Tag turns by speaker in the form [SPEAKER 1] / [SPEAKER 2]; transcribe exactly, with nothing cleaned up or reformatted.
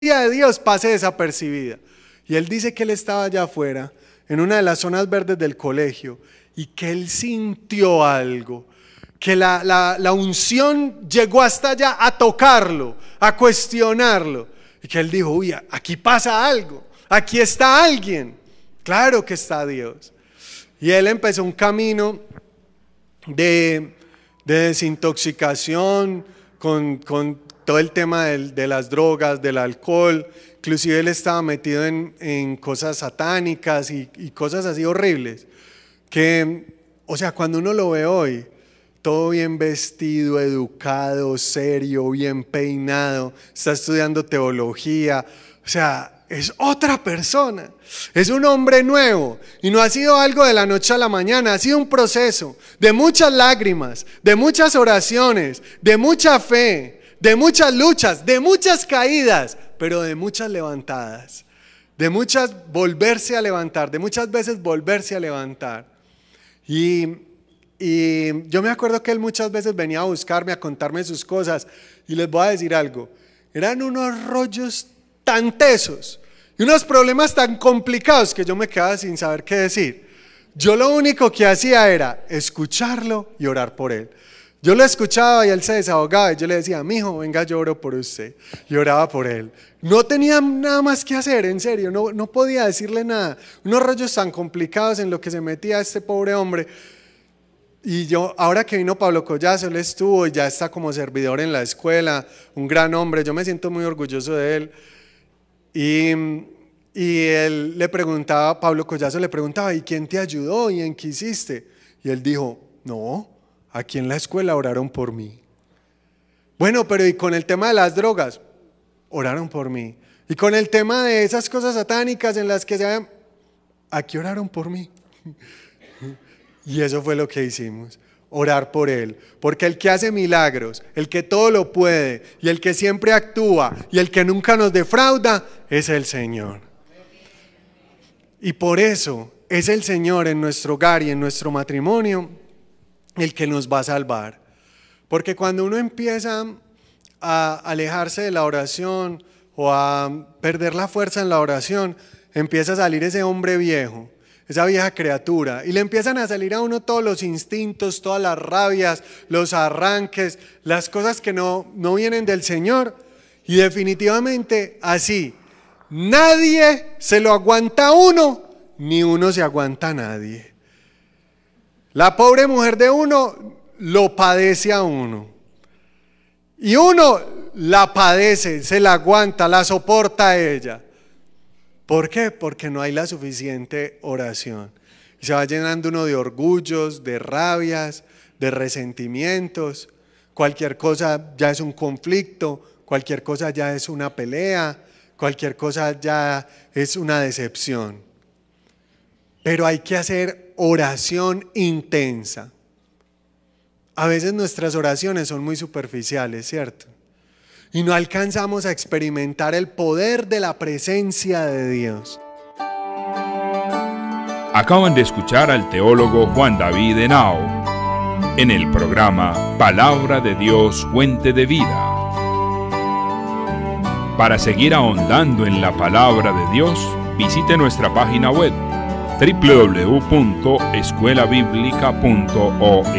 [SPEAKER 1] de Dios pase desapercibida. Y él dice que él estaba allá afuera, en una de las zonas verdes del colegio, y que él sintió algo, que la, la, la unción llegó hasta allá a tocarlo, a cuestionarlo, y que él dijo, uy, aquí pasa algo, aquí está alguien, claro que está Dios. Y él empezó un camino de, de desintoxicación con, con todo el tema del, de las drogas, del alcohol. Inclusive él estaba metido en, en cosas satánicas y, y cosas así horribles. Que, o sea, cuando uno lo ve hoy, todo bien vestido, educado, serio, bien peinado, está estudiando teología, o sea, es otra persona, es un hombre nuevo y no ha sido algo de la noche a la mañana, ha sido un proceso de muchas lágrimas, de muchas oraciones, de mucha fe, de muchas luchas, de muchas caídas, pero de muchas levantadas, de muchas volverse a levantar, de muchas veces volverse a levantar. Y, y yo me acuerdo que él muchas veces venía a buscarme, a contarme sus cosas, y les voy a decir algo, eran unos rollos tan tesos y unos problemas tan complicados que yo me quedaba sin saber qué decir. Yo lo único que hacía era escucharlo y orar por él. Yo lo escuchaba y él se desahogaba y yo le decía, mijo, venga, yo oro por usted. Y oraba por él. No tenía nada más que hacer, en serio, no, no podía decirle nada. Unos rollos tan complicados en lo que se metía este pobre hombre. Y yo, ahora que vino Pablo Collazo, él estuvo y ya está como servidor en la escuela, un gran hombre, yo me siento muy orgulloso de él. Y, y él le preguntaba, Pablo Collazo le preguntaba, ¿y quién te ayudó? ¿Y en qué hiciste? Y él dijo, no, aquí en la escuela oraron por mí. Bueno, pero ¿y con el tema de las drogas? Oraron por mí. Y con el tema de esas cosas satánicas en las que se... aquí oraron por mí. Y eso fue lo que hicimos, orar por él, porque el que hace milagros, el que todo lo puede y el que siempre actúa y el que nunca nos defrauda es el Señor. Y por eso es el Señor en nuestro hogar y en nuestro matrimonio el que nos va a salvar. Porque cuando uno empieza a alejarse de la oración o a perder la fuerza en la oración, empieza a salir ese hombre viejo, esa vieja criatura, y le empiezan a salir a uno todos los instintos, todas las rabias, los arranques, las cosas que no, no vienen del Señor. Y definitivamente así, nadie se lo aguanta a uno, ni uno se aguanta a nadie. La pobre mujer de uno lo padece a uno, y uno la padece, se la aguanta, la soporta a ella. ¿Por qué? Porque no hay la suficiente oración. Y se va llenando uno de orgullos, de rabias, de resentimientos. Cualquier cosa ya es un conflicto, cualquier cosa ya es una pelea, cualquier cosa ya es una decepción. Pero hay que hacer oración intensa. A veces nuestras oraciones son muy superficiales, ¿cierto? Y no alcanzamos a experimentar el poder de la presencia de Dios.
[SPEAKER 2] Acaban de escuchar al teólogo Juan David Henao en el programa Palabra de Dios, Fuente de Vida. Para seguir ahondando en la palabra de Dios, visite nuestra página web doble u doble u doble u punto escuela bíblica punto org.